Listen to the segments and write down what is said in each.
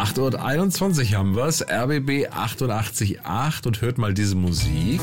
8:21 Uhr haben wir's, RBB 88.8 und hört mal diese Musik.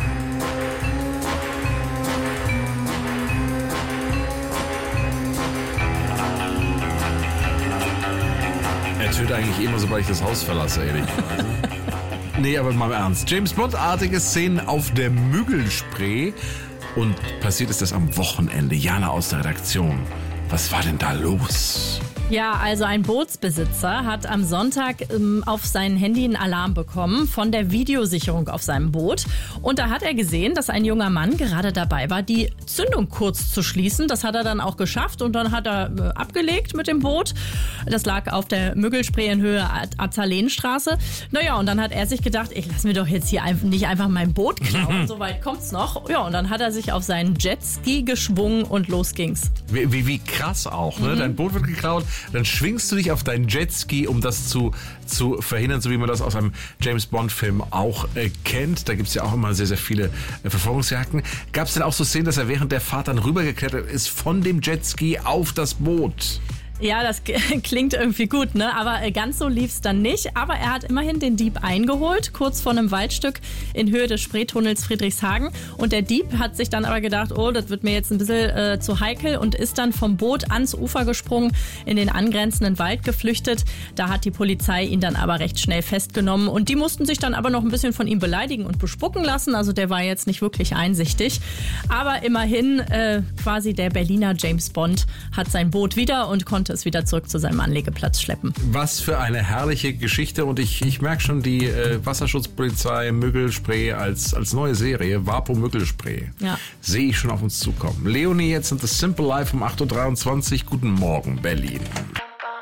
Er tötet eigentlich immer, sobald ich das Haus verlasse, ehrlicherweise. Nee, aber mal im Ernst. James Bond-artige Szenen auf der Müggelspree. Und passiert ist das am Wochenende. Jana aus der Redaktion. Was war denn da los? Ja, also ein Bootsbesitzer hat am Sonntag auf sein Handy einen Alarm bekommen von der Videosicherung auf seinem Boot. Und da hat er gesehen, dass ein junger Mann gerade dabei war, die Zündung kurz zu schließen. Das hat er dann auch geschafft und dann hat er abgelegt mit dem Boot. Das lag auf der Müggelspree in Höhe Azalenstraße. Naja, und dann hat er sich gedacht, ich lass mir doch jetzt hier nicht einfach mein Boot klauen. So weit kommt's noch. Ja, und dann hat er sich auf seinen Jetski geschwungen und los ging's. Wie krass auch, ne? Dein Boot wird geklaut. Dann schwingst du dich auf deinen Jetski, um das zu verhindern, so wie man das aus einem James-Bond-Film auch kennt. Da gibt es ja auch immer sehr, sehr viele Verfolgungsjagden. Gab es denn auch so Szenen, dass er während der Fahrt dann rübergeklettert ist von dem Jetski auf das Boot? Ja, das klingt irgendwie gut, ne? Aber ganz so lief's dann nicht. Aber er hat immerhin den Dieb eingeholt, kurz vor einem Waldstück in Höhe des Spreetunnels Friedrichshagen. Und der Dieb hat sich dann aber gedacht, oh, das wird mir jetzt ein bisschen zu heikel und ist dann vom Boot ans Ufer gesprungen, in den angrenzenden Wald geflüchtet. Da hat die Polizei ihn dann aber recht schnell festgenommen. Und die mussten sich dann aber noch ein bisschen von ihm beleidigen und bespucken lassen. Also der war jetzt nicht wirklich einsichtig. Aber immerhin quasi der Berliner James Bond hat sein Boot wieder und konnte es wieder zurück zu seinem Anlegeplatz schleppen. Was für eine herrliche Geschichte und ich merke schon die Wasserschutzpolizei Müggelspree als neue Serie, Wapo Müggelspree, sehe ich schon auf uns zukommen. Leonie jetzt und The Simple Life um 8:23 Uhr. Guten Morgen, Berlin.